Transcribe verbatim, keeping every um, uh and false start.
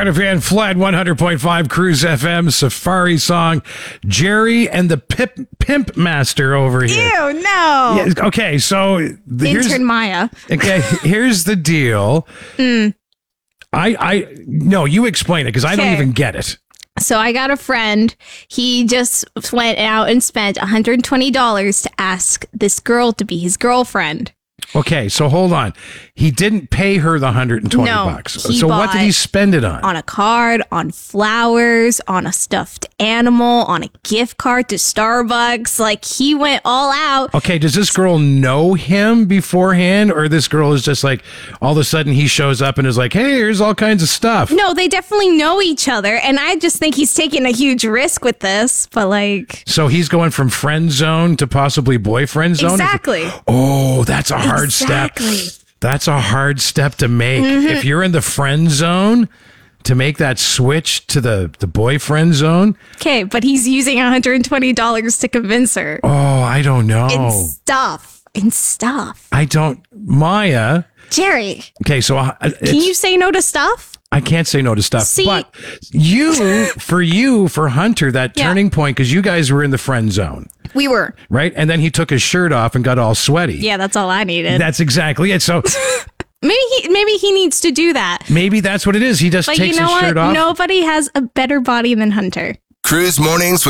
Greta Van Fleet, one hundred point five Cruise F M, Safari song. Jerry and the Pip, Pimp Master over here. Ew, no. Yeah, okay, so the, here's, Intern Maya. okay, here's the deal. Mm. I, I, no, you explain it because I don't Okay. even get it. So I got a friend. He just went out and spent one hundred twenty dollars to ask this girl to be his girlfriend. Okay, so hold on. He didn't pay her the one hundred twenty No, bucks. he So what did bought he spend it on? On a card, on flowers, on a stuffed animal, on a gift card to Starbucks. Like, he went all out. Okay, does this girl know him beforehand, or this girl is just like, all of a sudden he shows up and is like, hey, here's all kinds of stuff? No, they definitely know each other. And I just think he's taking a huge risk with this. But, like... So he's going from friend zone to possibly boyfriend zone? Exactly. Oh, that's a hard Exactly. step. That's a hard step to make. Mm-hmm. If you're in the friend zone, to make that switch to the, the boyfriend zone. Okay, but he's using one hundred twenty dollars to convince her. Oh, I don't know. And stuff. And stuff. I don't. Maya. Jerry, Okay, so uh, can it's- you say no to stuff? I can't say no to stuff. See- but you, for you, for Hunter, that Yeah. turning point, because you guys were in the friend zone, We were. right? And then he took his shirt off and got all sweaty. Yeah, that's all I needed. That's exactly it. So maybe he maybe he needs to do that. maybe that's what it is. He just But takes you know his what? shirt off. Nobody has a better body than Hunter. Cruise Mornings with